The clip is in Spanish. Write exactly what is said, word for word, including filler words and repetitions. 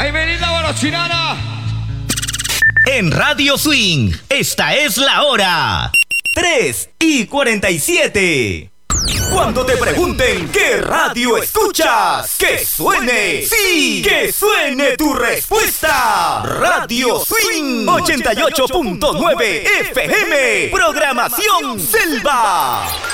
Bienvenida, Guarachinana. En Radio Swing, esta es la hora. tres y cuarenta y siete. Cuando te pregunten qué radio escuchas, que suene, sí, que suene tu respuesta. Radio Swing ochenta y ocho punto nueve F M, programación Selva.